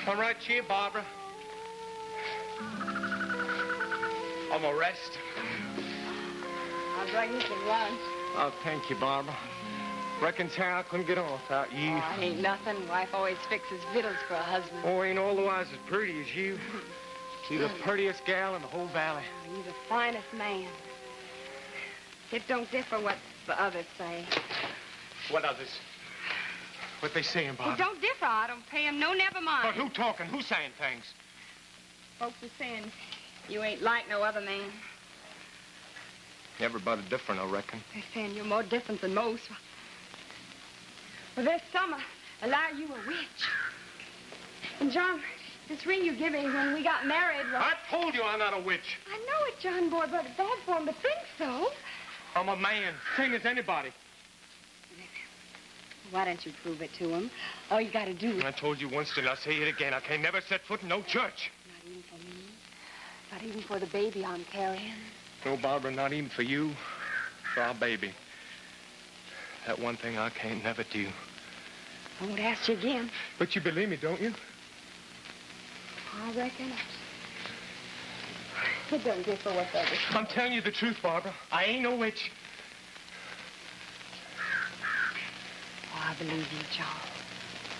I'm right here, Barbara. I'm a rest. I'll bring you some lunch. Oh, thank you, Barbara. Reckon I couldn't get on without you. Oh, ain't nothing. Wife always fixes victuals for a husband. Oh, ain't all the wise as pretty as you. You're the prettiest gal in the whole valley. Oh, you're the finest man. It don't differ what the others say. What others? What they saying, Barbara? It don't differ. I don't pay 'em no, never mind. But who talking? Who saying things? Folks are saying you ain't like no other man. Everybody different, I reckon. They're saying you're more different than most. Well, this summer, allow you a witch. And, John, this ring you gave me when we got married was... I told you I'm not a witch. I know it, John boy, but it's bad for him to think so. I'm a man, same as anybody. Why don't you prove it to him? All you gotta do is... I told you once, and I'll say it again. I can't never set foot in no church. Not even for me. Not even for the baby I'm carrying. No, Barbara, not even for you. For our baby. That one thing I can't never do. I won't ask you again. But you believe me, don't you? I reckon. It don't differ what the others say. I'm telling you the truth, Barbara. I ain't no witch. Oh, I believe you, John.